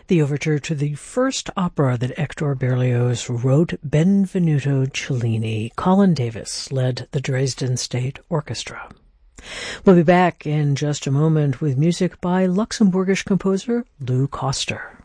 the overture to the first opera that Hector Berlioz wrote, Benvenuto Cellini. Colin Davis led the Dresden State Orchestra. We'll be back in just a moment with music by Luxembourgish composer Lou Koster.